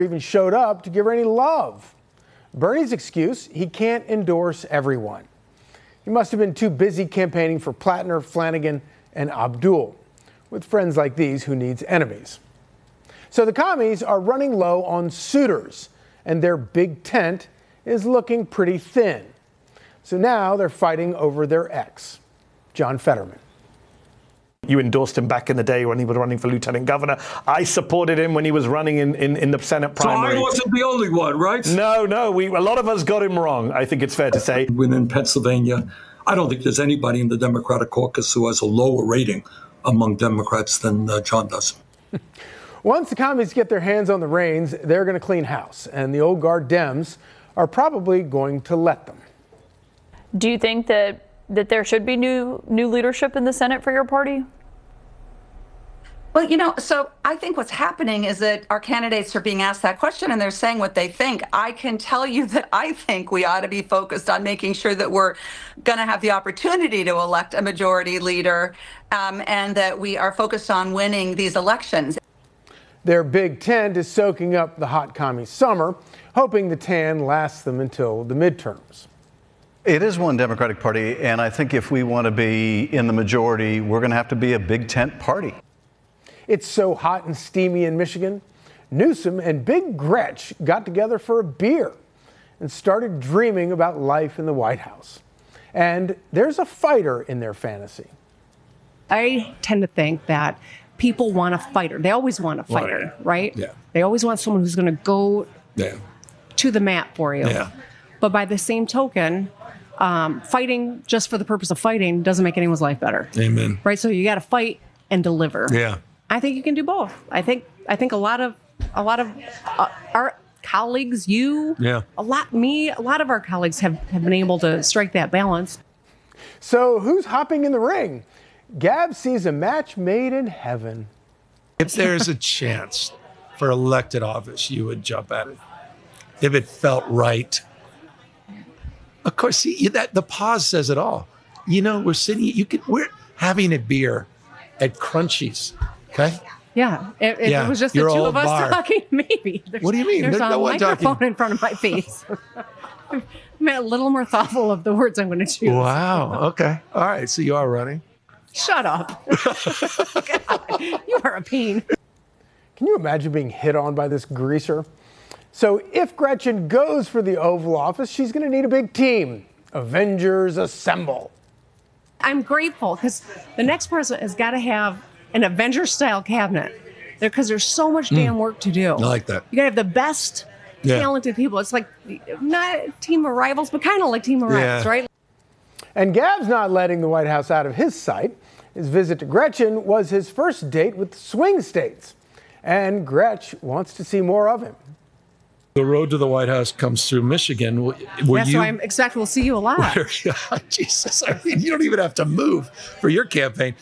even showed up to give her any love. Bernie's excuse, he can't endorse everyone. He must have been too busy campaigning for Plattner, Flanagan, and Abdul. With friends like these, who needs enemies? So the commies are running low on suitors, and their big tent is looking pretty thin. So now they're fighting over their ex, John Fetterman. You endorsed him back in the day when he was running for lieutenant governor. I supported him when he was running in the Senate primary. So I wasn't the only one, right? No, a lot of us got him wrong, I think it's fair to say. Within Pennsylvania, I don't think there's anybody in the Democratic caucus who has a lower rating among Democrats than John does. Once the commies get their hands on the reins, they're going to clean house, and the old guard Dems are probably going to let them. Do you think that there should be new leadership in the Senate for your party? Well, so I think what's happening is that our candidates are being asked that question and they're saying what they think. I can tell you that I think we ought to be focused on making sure that we're going to have the opportunity to elect a majority leader and that we are focused on winning these elections. Their big tent is soaking up the hot commie summer, hoping the tan lasts them until the midterms. It is one Democratic Party, and I think if we want to be in the majority, we're going to have to be a big tent party. It's so hot and steamy in Michigan. Newsom and Big Gretch got together for a beer and started dreaming about life in the White House. And there's a fighter in their fantasy. I tend to think that people want a fighter. They always want a fighter, right? Yeah. They always want someone who's going to go to the mat for you. Yeah. But by the same token, fighting just for the purpose of fighting doesn't make anyone's life better. Amen. Right? So you got to fight and deliver. Yeah. I think you can do both. I think a lot of our colleagues, a lot of our colleagues have been able to strike that balance. So who's hopping in the ring? Gab sees a match made in heaven. If there's a chance for elected office, you would jump at it. If it felt right. Of course, see, the pause says it all. We're having a beer at Crunchies, okay? Yeah, if it was just the two of us talking, maybe. What do you mean? There's no a one microphone talking. In front of my face. I'm a little more thoughtful of the words I'm going to choose. Wow, okay. All right, so you are running. Shut up. God, you are a pain. Can you imagine being hit on by this greaser? So if Gretchen goes for the Oval Office, she's going to need a big team. Avengers assemble. I'm grateful because the next president has got to have an Avenger-style cabinet because there's so much damn work to do. I like that. You got to have the best talented people. It's like not a team of rivals, but kind of like team of rivals, right? And Gab's not letting the White House out of his sight. His visit to Gretchen was his first date with swing states. And Gretch wants to see more of him. The road to the White House comes through Michigan. So I'm expect we'll see you a lot. Jesus, I mean, you don't even have to move for your campaign.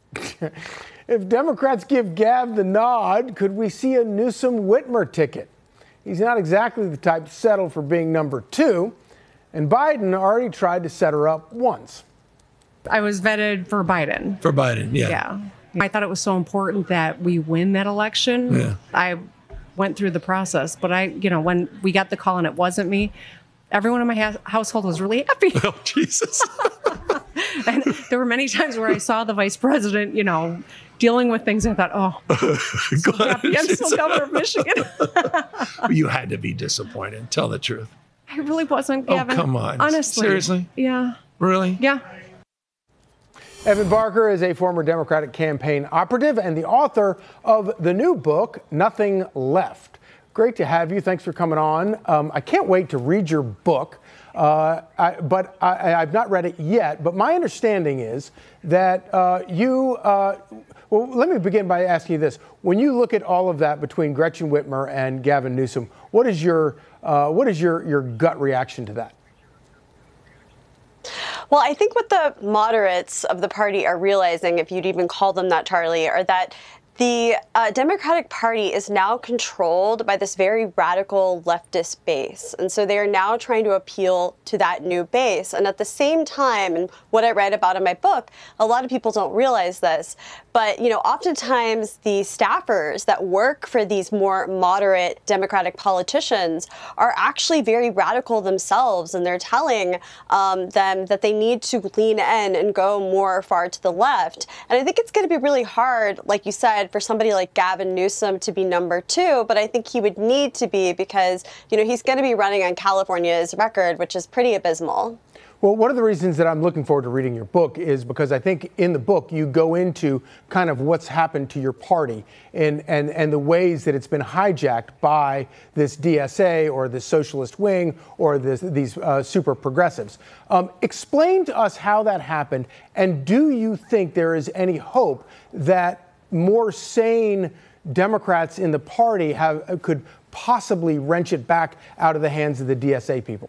If Democrats give Gab the nod, could we see a Newsom-Whitmer ticket? He's not exactly the type to settle for being number two, and Biden already tried to set her up once. I was vetted for Biden. For Biden, Yeah. I thought it was so important that we win that election. Yeah. I went through the process, but when we got the call and it wasn't me, everyone in my household was really happy. Oh, Jesus. And there were many times where I saw the vice president, dealing with things, and I thought, I'm so happy. I'm still governor of Michigan. You had to be disappointed. Tell the truth. I really wasn't, Gavin. Oh, come on. Honestly. Seriously? Yeah. Really? Yeah. Evan Barker is a former Democratic campaign operative and the author of the new book, Nothing Left. Great to have you. Thanks for coming on. I can't wait to read your book, but I've not read it yet. But my understanding is that well, let me begin by asking you this. When you look at all of that between Gretchen Whitmer and Gavin Newsom, what is your gut reaction to that? Well, I think what the moderates of the party are realizing, if you'd even call them that, Charlie, are that The Democratic Party is now controlled by this very radical leftist base. And so they are now trying to appeal to that new base. And at the same time, and what I write about in my book, a lot of people don't realize this, but, you know, oftentimes the staffers that work for these more moderate Democratic politicians are actually very radical themselves. And they're telling them that they need to lean in and go more far to the left. And I think it's going to be really hard, like you said, for somebody like Gavin Newsom to be number 2, but I think he would need to be because, you know, he's going to be running on California's record, which is pretty abysmal. Well, one of the reasons that I'm looking forward to reading your book is because I think in the book you go into kind of what's happened to your party and the ways that it's been hijacked by this DSA or the socialist wing or these super progressives. Explain to us how that happened, and do you think there is any hope that more sane Democrats in the party could possibly wrench it back out of the hands of the DSA people?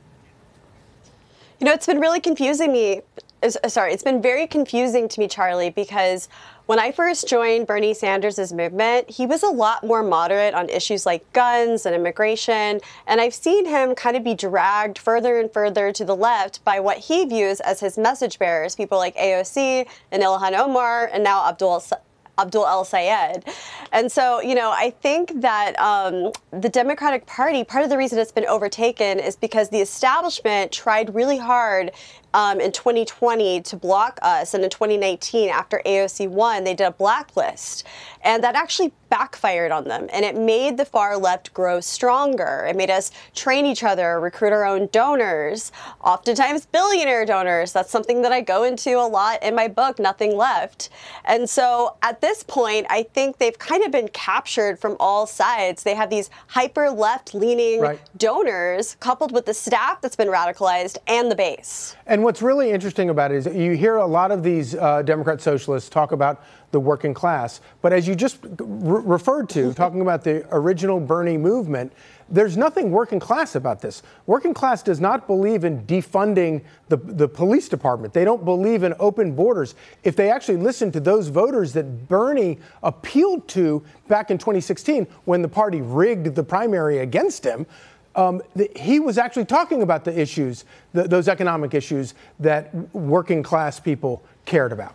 You know, it's been really confusing me. It's been very confusing to me, Charlie, because when I first joined Bernie Sanders' movement, he was a lot more moderate on issues like guns and immigration. And I've seen him kind of be dragged further and further to the left by what he views as his message bearers, people like AOC and Ilhan Omar and now Abdul El-Sayed. And so, you know, I think that the Democratic Party, part of the reason it's been overtaken is because the establishment tried really hard in 2020 to block us. And in 2019, after AOC won, they did a blacklist. And that actually backfired on them. And it made the far left grow stronger. It made us train each other, recruit our own donors, oftentimes billionaire donors. That's something that I go into a lot in my book, Nothing Left. And so at this point, I think they've kind of been captured from all sides. They have these hyper left leaning donors coupled with the staff that's been radicalized and the base. And what's really interesting about it is you hear a lot of these Democrat socialists talk about the working class. But as you just referred to, talking about the original Bernie movement, there's nothing working class about this. Working class does not believe in defunding the police department. They don't believe in open borders. If they actually listen to those voters that Bernie appealed to back in 2016 when the party rigged the primary against him, he was actually talking about the issues, those economic issues that working class people cared about.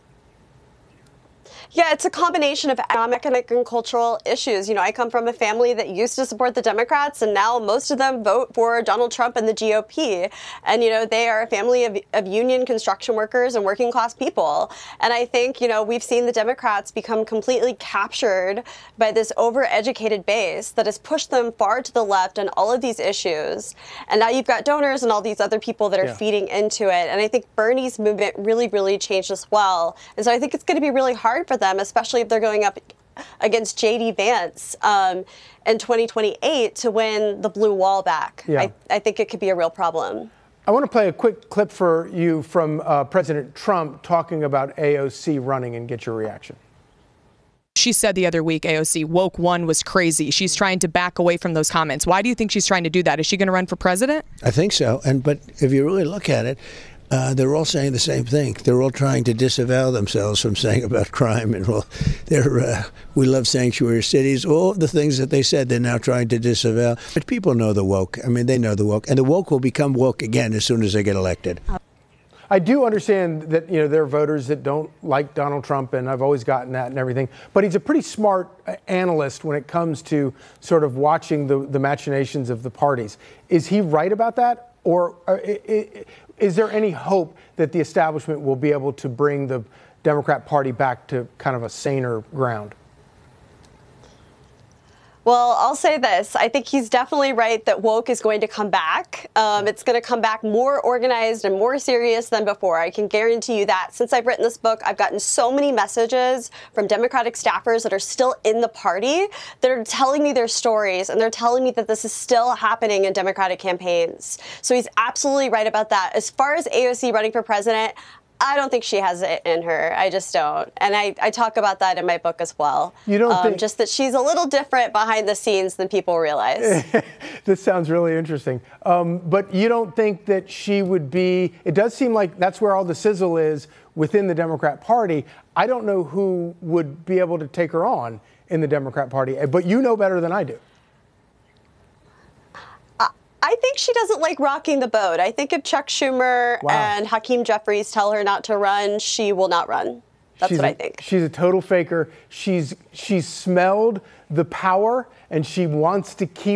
Yeah, it's a combination of economic and cultural issues. You know, I come from a family that used to support the Democrats, and now most of them vote for Donald Trump and the GOP. And, you know, they are a family of union construction workers and working class people. And I think, you know, we've seen the Democrats become completely captured by this overeducated base that has pushed them far to the left on all of these issues. And now you've got donors and all these other people that are feeding into it. And I think Bernie's movement really, really changed as well. And so I think it's going to be really hard for them, especially if they're going up against J.D. Vance in 2028 to win the blue wall back. I think it could be a real problem. I want to play a quick clip for you from President Trump talking about AOC running and get your reaction. She said the other week, AOC, woke one was crazy. She's trying to back away from those comments. Why do you think she's trying to do that? Is she going to run for president? I think so. But if you really look at it, they're all saying the same thing. They're all trying to disavow themselves from saying about crime and we love sanctuary cities. All the things that they said, they're now trying to disavow. But people know the woke. I mean, they know the woke, and the woke will become woke again as soon as they get elected. I do understand that, you know, there are voters that don't like Donald Trump, and I've always gotten that and everything. But he's a pretty smart analyst when it comes to sort of watching the machinations of the parties. Is he right about that, or is there any hope that the establishment will be able to bring the Democrat Party back to kind of a saner ground? Well, I'll say this. I think he's definitely right that woke is going to come back. It's going to come back more organized and more serious than before. I can guarantee you that. Since I've written this book, I've gotten so many messages from Democratic staffers that are still in the party that are telling me their stories, and they're telling me that this is still happening in Democratic campaigns. So he's absolutely right about that. As far as AOC running for president, I don't think she has it in her. I just don't. And I talk about that in my book as well. You don't think... Just that she's a little different behind the scenes than people realize. This sounds really interesting. But you don't think that she would be... It does seem like that's where all the sizzle is within the Democrat Party. I don't know who would be able to take her on in the Democrat Party, but you know better than I do. I think she doesn't like rocking the boat. I think if Chuck Schumer and Hakeem Jeffries tell her not to run, she will not run. That's what I think. She's a total faker. She's smelled the power, and she wants to keep